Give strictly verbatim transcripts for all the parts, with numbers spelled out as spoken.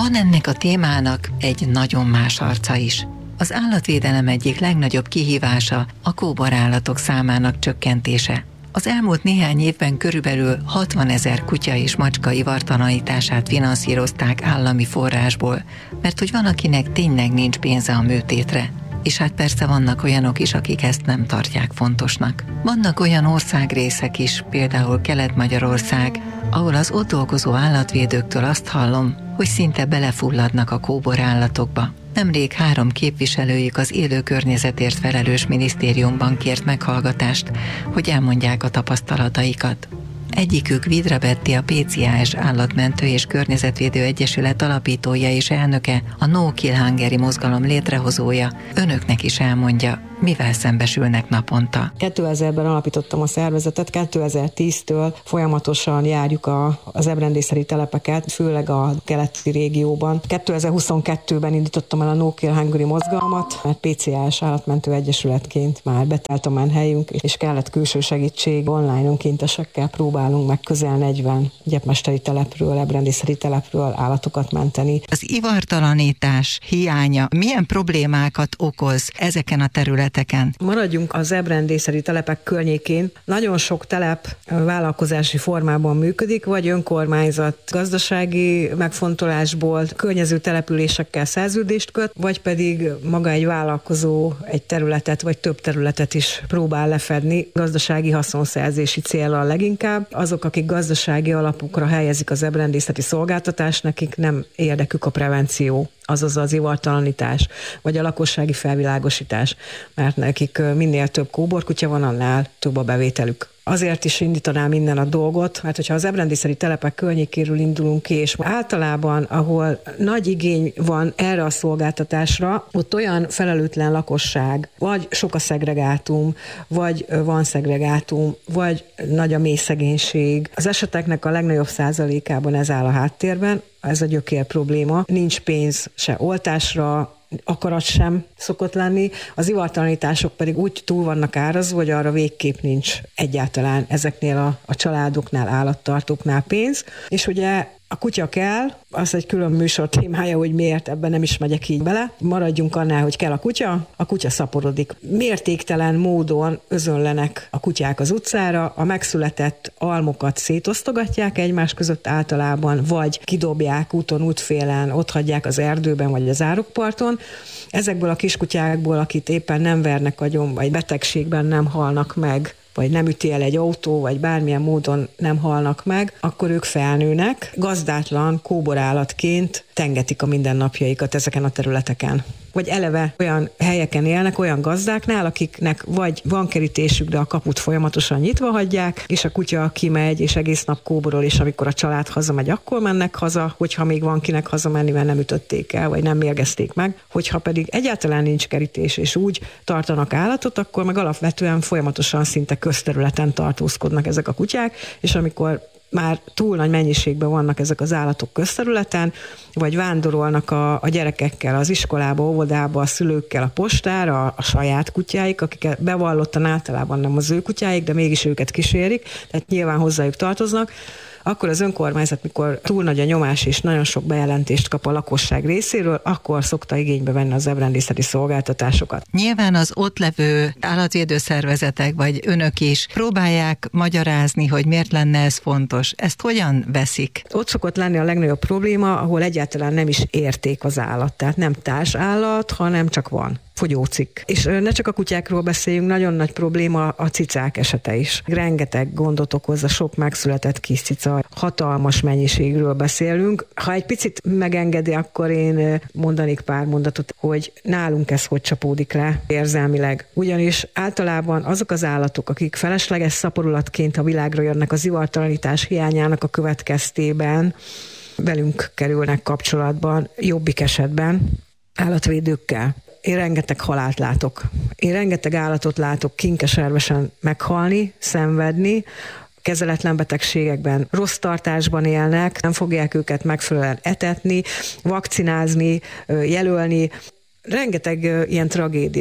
van ennek a témának egy nagyon más arca is. Az állatvédelem egyik legnagyobb kihívása a kóborállatok számának csökkentése. Az elmúlt néhány évben körülbelül hatvanezer kutya és macska ivartalanítását finanszírozták állami forrásból, mert hogy van, akinek tényleg nincs pénze a műtétre. És hát persze vannak olyanok is, akik ezt nem tartják fontosnak. Vannak olyan országrészek is, például Kelet-Magyarország, ahol az ott dolgozó állatvédőktől azt hallom, hogy szinte belefulladnak a kóborállatokba. Nemrég három képviselőjük az élő környezetért felelős minisztériumban kért meghallgatást, hogy elmondják a tapasztalataikat. Egyikük Vidra Betti, a pé cé á es Állatmentő és Környezetvédő Egyesület alapítója és elnöke, a No Kill Hungary mozgalom létrehozója. Önöknek is elmondja, mivel szembesülnek naponta. kétezerben alapítottam a szervezetet, kétezer-tíztől folyamatosan járjuk a, az ebrendészeti telepeket, főleg a keleti régióban. kétezer-huszonkettőben indítottam el a No Kill Hungary mozgalmat, mert pé cé á es Állatmentő Egyesületként már betelt a menhelyünk, és kellett külső segítség. Online önkéntesekkel próbálunk meg közel negyven gyepmesteri telepről, ebrendészeti telepről állatokat menteni. Az ivartalanítás hiánya milyen problémákat okoz ezeken a területeken? Maradjunk az ebrendészeti telepek környékén. Nagyon sok telep vállalkozási formában működik, vagy önkormányzat gazdasági megfontolásból környező településekkel szerződést köt, vagy pedig maga egy vállalkozó egy területet, vagy több területet is próbál lefedni gazdasági haszonszerzési céllal leginkább. Azok, akik gazdasági alapokra helyezik az ebrendészeti szolgáltatást, nekik nem érdekük a prevenció, azaz az ivartalanítás, vagy a lakossági felvilágosítás, mert nekik minél több kóborkutya van, annál több a bevételük. Azért is indítanám innen a dolgot, mert hogyha az ebrendészeti telepek környékéről indulunk ki, és általában, ahol nagy igény van erre a szolgáltatásra, ott olyan felelőtlen lakosság, vagy sok a szegregátum, vagy van szegregátum, vagy nagy a mély szegénység. Az eseteknek a legnagyobb százalékában ez áll a háttérben, ez a gyökér probléma. Nincs pénz se oltásra, akarat sem szokott lenni, az ivartalanítások pedig úgy túl vannak árazva, hogy arra végképp nincs egyáltalán ezeknél a, a családoknál, állattartóknál pénz, és ugye a kutya kell, az egy külön műsor témája, hogy miért, ebben nem is megyek így bele. Maradjunk annál, hogy kell a kutya, a kutya szaporodik. Mértéktelen módon özönlenek a kutyák az utcára, a megszületett almokat szétosztogatják egymás között általában, vagy kidobják úton, útfélen, ott hagyják az erdőben, vagy az árokparton. Ezekből a kiskutyákból, akit éppen nem vernek agyon, vagy betegségben nem halnak meg, vagy nem üti el egy autó, vagy bármilyen módon nem halnak meg, akkor ők felnőnek, gazdátlan kóborállatként tengetik a mindennapjaikat ezeken a területeken. Vagy eleve olyan helyeken élnek, olyan gazdáknál, akiknek vagy van kerítésük, de a kaput folyamatosan nyitva hagyják, és a kutya kimegy, és egész nap kóborol, és amikor a család hazamegy, akkor mennek haza, hogyha még van kinek hazamenni, mert nem ütötték el, vagy nem mérgezték meg. Hogyha pedig egyáltalán nincs kerítés, és úgy tartanak állatot, akkor meg alapvetően folyamatosan szinte közterületen tartózkodnak ezek a kutyák, és amikor már túl nagy mennyiségben vannak ezek az állatok közterületen, vagy vándorolnak a, a gyerekekkel az iskolába, óvodába, a szülőkkel a postára, a, a saját kutyáik, akiket bevallottan általában nem az ő kutyáik, de mégis őket kísérik, tehát nyilván hozzájuk tartoznak, akkor az önkormányzat, mikor túl nagy a nyomás és nagyon sok bejelentést kap a lakosság részéről, akkor szokta igénybe venni az ebrendészeti szolgáltatásokat. Nyilván az ott levő állatvédőszervezetek, vagy önök is próbálják magyarázni, hogy miért lenne ez fontos. Ezt hogyan veszik? Ott szokott lenni a legnagyobb probléma, ahol egyáltalán nem is érték az állat. Tehát nem társállat, hanem csak van. Fogyócikk. És ne csak a kutyákról beszéljünk, nagyon nagy probléma a cicák esete is. Rengeteg gondot okoz a sok megszületett kis cica, hatalmas mennyiségről beszélünk. Ha egy picit megengedi, akkor én mondanék pár mondatot, hogy nálunk ez hogy csapódik le érzelmileg. Ugyanis általában azok az állatok, akik felesleges szaporulatként a világra jönnek az ivartalanítás hiányának a következtében, velünk kerülnek kapcsolatban, jobbik esetben állatvédőkkel. Én rengeteg halált látok. Én rengeteg állatot látok kinkeservesen meghalni, szenvedni, kezeletlen betegségekben, rossz tartásban élnek, nem fogják őket megfelelően etetni, vakcinázni, jelölni. Rengeteg ilyen tragédia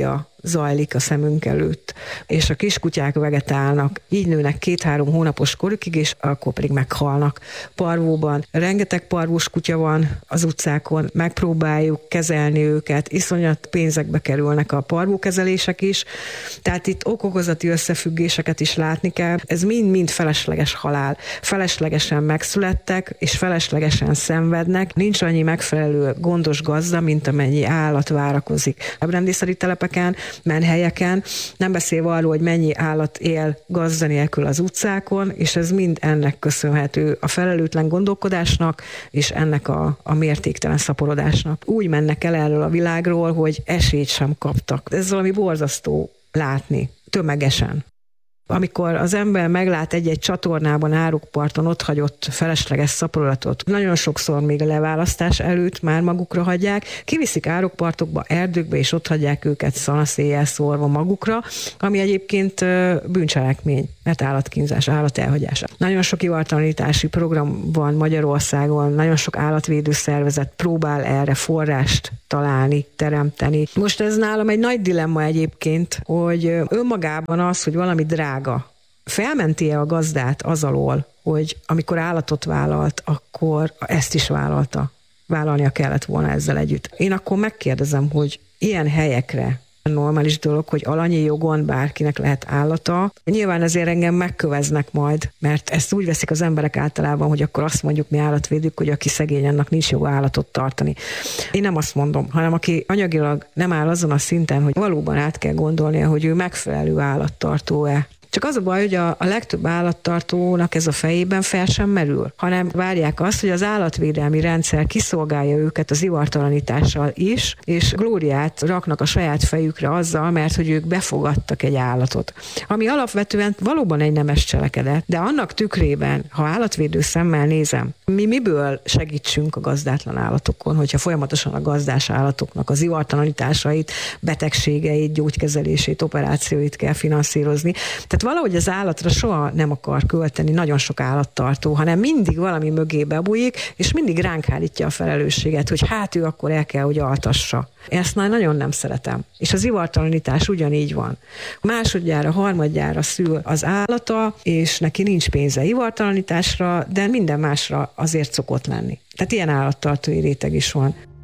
zajlik a szemünk előtt, és a kiskutyák vegetálnak, így nőnek két-három hónapos korukig, és akkor pedig meghalnak. Parvóban rengeteg parvós kutya van az utcákon, megpróbáljuk kezelni őket, iszonyat pénzekbe kerülnek a parvókezelések is, tehát itt okokozati összefüggéseket is látni kell. Ez mind-mind felesleges halál. Feleslegesen megszülettek, és feleslegesen szenvednek. Nincs annyi megfelelő gondos gazda, mint amennyi állat várakozik. A rendészeti telepeken, menhelyeken, nem beszélve arról, hogy mennyi állat él gazda nélkül az utcákon, és ez mind ennek köszönhető, a felelőtlen gondolkodásnak, és ennek a, a mértéktelen szaporodásnak. Úgy mennek el erről a világról, hogy esélyt sem kaptak. Ez valami borzasztó látni, tömegesen. Amikor az ember meglát egy-egy csatornában, árokparton ott hagyott felesleges szaporulatot, nagyon sokszor még a leválasztás előtt már magukra hagyják, kiviszik árokpartokba, erdőkbe, és ott hagyják őket szanaszéjjel szórva magukra, ami egyébként bűncselekmény, mert állatkínzás, állatelhagyás. Nagyon sok ivartalanítási program van Magyarországon, nagyon sok állatvédő szervezet próbál erre forrást találni, teremteni. Most ez nálam egy nagy dilemma egyébként, hogy önmagában az, hogy valami drága, felmenti-e a gazdát az alól, hogy amikor állatot vállalt, akkor ezt is vállalta. Vállalnia kellett volna ezzel együtt. Én akkor megkérdezem, hogy ilyen helyekre normális dolog, hogy alanyi jogon bárkinek lehet állata. Nyilván ezért engem megköveznek majd, mert ezt úgy veszik az emberek általában, hogy akkor azt mondjuk mi állatvédők, hogy aki szegény, annak nincs joga állatot tartani. Én nem azt mondom, hanem aki anyagilag nem áll azon a szinten, hogy valóban át kell gondolnia, hogy ő megfelelő állattartó-e. Csak az a baj, hogy a, a legtöbb állattartónak ez a fejében fel sem merül, hanem várják azt, hogy az állatvédelmi rendszer kiszolgálja őket az ivartalanítással is, és glóriát raknak a saját fejükre azzal, mert hogy ők befogadtak egy állatot. Ami alapvetően valóban egy nemes cselekedet, de annak tükrében, ha állatvédő szemmel nézem, mi miből segítsünk a gazdátlan állatokon, hogyha folyamatosan a gazdás állatoknak az ivartalanításait, betegségeit, gyógykezelését, operációit kell finanszírozni. Tehát valahogy az állatra soha nem akar költeni nagyon sok állattartó, hanem mindig valami mögé bebújik, és mindig ránk hárítja a felelősséget, hogy hát ő akkor el kell, hogy altassa. Ezt már nagyon nem szeretem. És az ivartalanítás ugyanígy van. Másodjára, harmadjára szül az állata, és neki nincs pénze ivartalanításra, de minden másra azért szokott lenni. Tehát ilyen állattartói réteg is van.